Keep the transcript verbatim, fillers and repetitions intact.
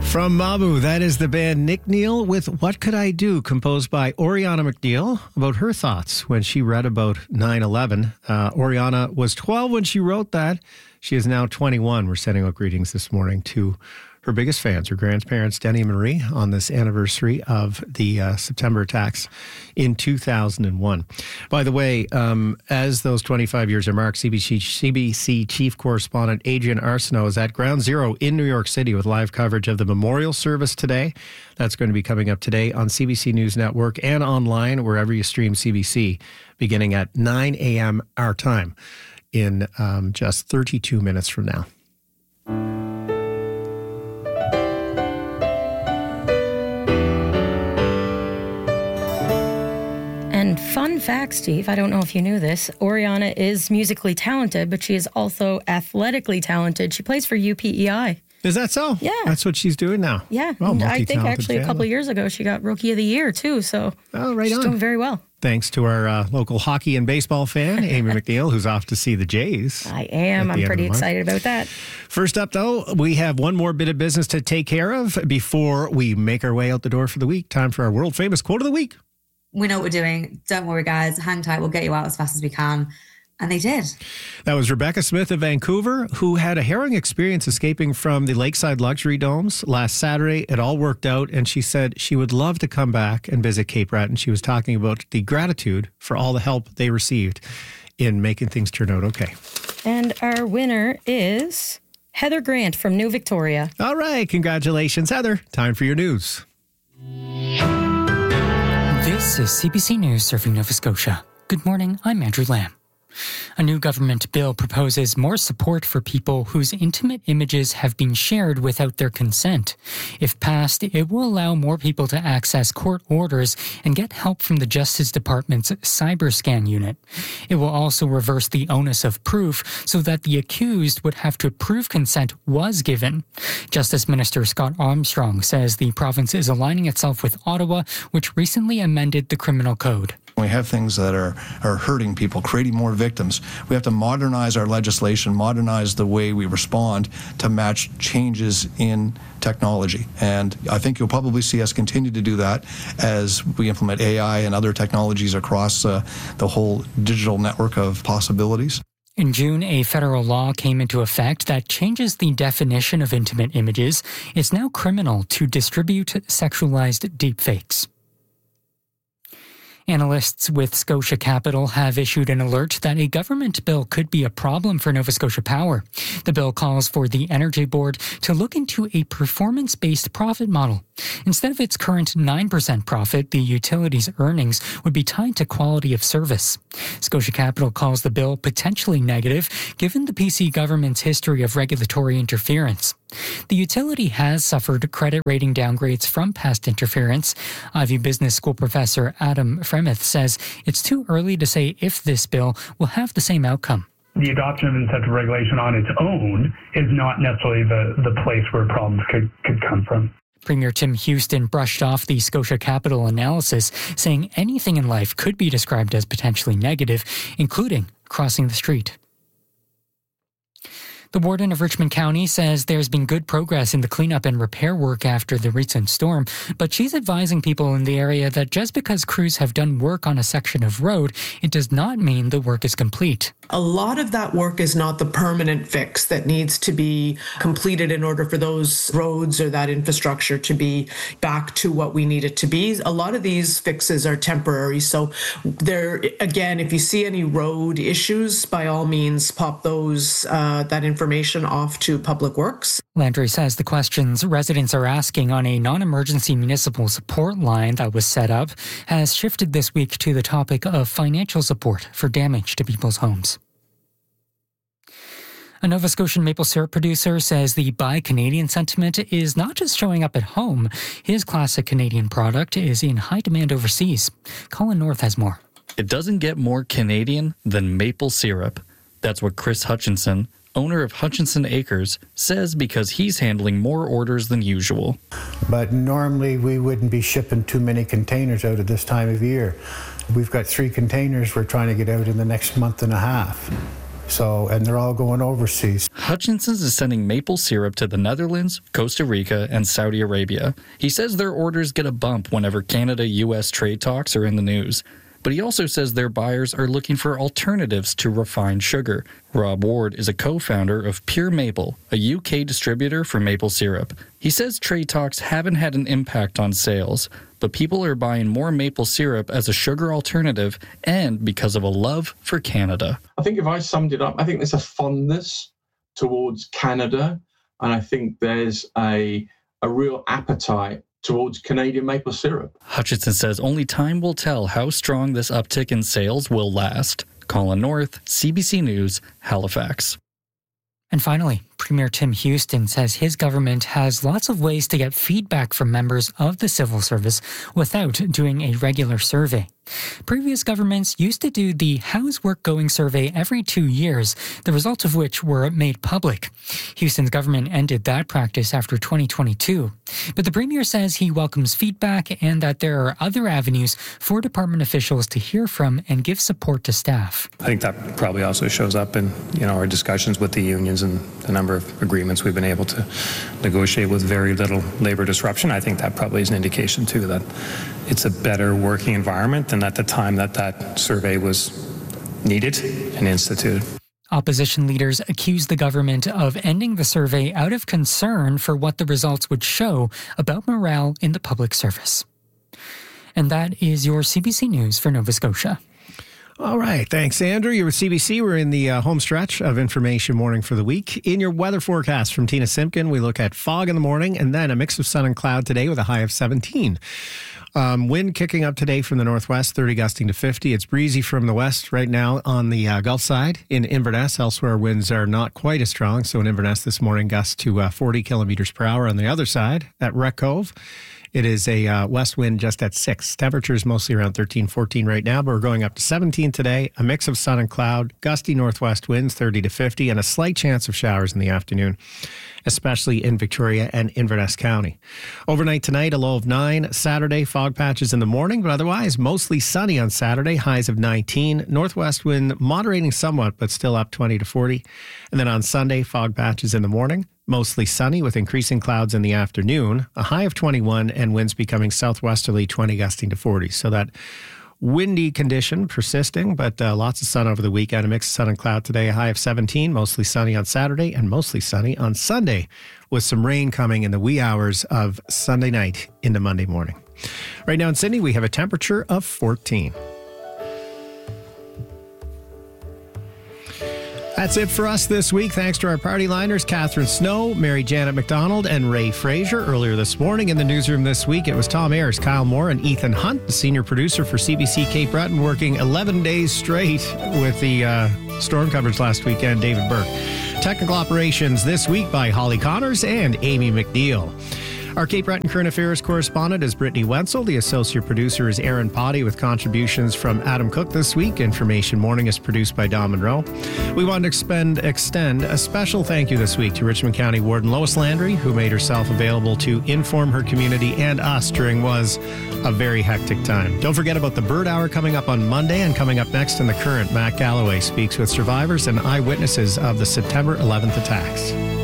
From Mabu, that is the band Nick Neal with What Could I Do, composed by Oriana McNeil, about her thoughts when she read about nine eleven. Uh, Oriana was twelve when she wrote that. She is now twenty-one. We're sending out greetings this morning to her biggest fans, her grandparents, Denny and Marie, on this anniversary of the uh, September attacks in two thousand one. By the way, um, as those twenty-five years are marked, C B C, C B C chief correspondent Adrian Arsenault is at Ground Zero in New York City with live coverage of the memorial service today. That's going to be coming up today on C B C News Network and online wherever you stream C B C, beginning at nine a.m. our time in um, just thirty-two minutes from now. And fun fact, Steve, I don't know if you knew this, Oriana is musically talented, but she is also athletically talented. She plays for U P E I. Is that so? Yeah. That's what she's doing now? Yeah. Well, I think actually family. a couple of years ago she got Rookie of the Year too, so oh, right she's on. doing very well. Thanks to our uh, local hockey and baseball fan, Amy McNeil, who's off to see the Jays. I am. I'm pretty excited about that. First up, though, we have one more bit of business to take care of before we make our way out the door for the week. Time for our world-famous quote of the week. We know what we're doing. Don't worry, guys. Hang tight. We'll get you out as fast as we can. And they did. That was Rebecca Smith of Vancouver, who had a harrowing experience escaping from the Lakeside Luxury Domes last Saturday. It all worked out, and she said she would love to come back and visit Cape Breton. She was talking about the gratitude for all the help they received in making things turn out okay. And our winner is Heather Grant from New Victoria. All right. Congratulations, Heather. Time for your news. This is C B C News serving Nova Scotia. Good morning, I'm Andrew Lamb. A new government bill proposes more support for people whose intimate images have been shared without their consent. If passed, it will allow more people to access court orders and get help from the Justice Department's Cyberscan unit. It will also reverse the onus of proof so that the accused would have to prove consent was given. Justice Minister Scott Armstrong says the province is aligning itself with Ottawa, which recently amended the criminal code. We have things that are, are hurting people, creating more victims. We have to modernize our legislation, modernize the way we respond to match changes in technology. And I think you'll probably see us continue to do that as we implement A I and other technologies across uh, the whole digital network of possibilities. In June, a federal law came into effect that changes the definition of intimate images. It's now criminal to distribute sexualized deepfakes. Analysts with Scotia Capital have issued an alert that a government bill could be a problem for Nova Scotia Power. The bill calls for the Energy Board to look into a performance-based profit model. Instead of its current nine percent profit, the utility's earnings would be tied to quality of service. Scotia Capital calls the bill potentially negative, given the P C government's history of regulatory interference. The utility has suffered credit rating downgrades from past interference. Ivey Business School professor Adam Fremeth says it's too early to say if this bill will have the same outcome. The adoption of incentive regulation on its own is not necessarily the, the place where problems could, could come from. Premier Tim Houston brushed off the Scotia Capital analysis, saying anything in life could be described as potentially negative, including crossing the street. The warden of Richmond County says there's been good progress in the cleanup and repair work after the recent storm, but she's advising people in the area that just because crews have done work on a section of road, it does not mean the work is complete. A lot of that work is not the permanent fix that needs to be completed in order for those roads or that infrastructure to be back to what we need it to be. A lot of these fixes are temporary. So there, again, if you see any road issues, by all means, pop those, uh, that information off to Public Works. Landry says the questions residents are asking on a non-emergency municipal support line that was set up has shifted this week to the topic of financial support for damage to people's homes. A Nova Scotian maple syrup producer says the Buy Canadian sentiment is not just showing up at home. His classic Canadian product is in high demand overseas. Colin North has more. It doesn't get more Canadian than maple syrup. That's what Chris Hutchinson, owner of Hutchinson Acres, says because he's handling more orders than usual. But normally we wouldn't be shipping too many containers out at this time of year. We've got three containers we're trying to get out in the next month and a half. So, and they're all going overseas. Hutchinson's is sending maple syrup to the Netherlands, Costa Rica, and Saudi Arabia. He says their orders get a bump whenever Canada-U S trade talks are in the news. But he also says their buyers are looking for alternatives to refined sugar. Rob Ward is a co-founder of Pure Maple, a U K distributor for maple syrup. He says trade talks haven't had an impact on sales, but people are buying more maple syrup as a sugar alternative and because of a love for Canada. I think if I summed it up, I think there's a fondness towards Canada, and I think there's a a real appetite towards Canadian maple syrup. Hutchinson says only time will tell how strong this uptick in sales will last. Colin North, C B C News, Halifax. And finally, Premier Tim Houston says his government has lots of ways to get feedback from members of the civil service without doing a regular survey. Previous governments used to do the How's Work Going survey every two years, the results of which were made public. Houston's government ended that practice after twenty twenty-two. But the Premier says he welcomes feedback and that there are other avenues for department officials to hear from and give support to staff. I think that probably also shows up in you know our discussions with the unions and the number of agreements we've been able to negotiate with very little labor disruption. I think that probably is an indication, too, that it's a better working environment than at the time that that survey was needed and instituted. Opposition leaders accuse the government of ending the survey out of concern for what the results would show about morale in the public service. And that is your C B C News for Nova Scotia. All right. Thanks, Andrew. You're with C B C. We're in the uh, home stretch of information morning for the week. In your weather forecast from Tina Simpkin, we look at fog in the morning and then a mix of sun and cloud today with a high of seventeen. Um, wind kicking up today from the northwest, thirty gusting to fifty. It's breezy from the west right now on the uh, Gulf side. In Inverness, elsewhere, winds are not quite as strong. So in Inverness this morning, gusts to uh, forty kilometers per hour. On the other side, at Wreck Cove, it is a uh, west wind just at six. Temperatures mostly around thirteen, fourteen right now, but we're going up to seventeen today. A mix of sun and cloud, gusty northwest winds, thirty to fifty, and a slight chance of showers in the afternoon, especially in Victoria and Inverness County. Overnight tonight, a low of nine. Saturday, fog patches in the morning, but otherwise mostly sunny on Saturday, highs of nineteen. Northwest wind moderating somewhat, but still up twenty to forty. And then on Sunday, fog patches in the morning, mostly sunny with increasing clouds in the afternoon, a high of twenty-one, and winds becoming southwesterly, twenty gusting to forty. So that windy condition persisting, but uh, lots of sun over the weekend. A mix of sun and cloud today, a high of seventeen, mostly sunny on Saturday and mostly sunny on Sunday, with some rain coming in the wee hours of Sunday night into Monday morning. Right now in Sydney, we have a temperature of fourteen. That's it for us this week. Thanks to our party liners, Catherine Snow, Mary Janet McDonald, and Ray Fraser. Earlier this morning in the newsroom this week, it was Tom Ayers, Kyle Moore, and Ethan Hunt, the senior producer for C B C Cape Breton, working eleven days straight with the uh, storm coverage last weekend, David Burke. Technical operations this week by Holly Connors and Amy McNeil. Our Cape Breton Current Affairs correspondent is Brittany Wenzel. The associate producer is Aaron Potty with contributions from Adam Cook this week. Information Morning is produced by Don Monroe. We want to expend, extend a special thank you this week to Richmond County Warden Lois Landry, who made herself available to inform her community and us during was a very hectic time. Don't forget about the Bird Hour coming up on Monday, and coming up next in the Current, Matt Galloway speaks with survivors and eyewitnesses of the September eleventh attacks.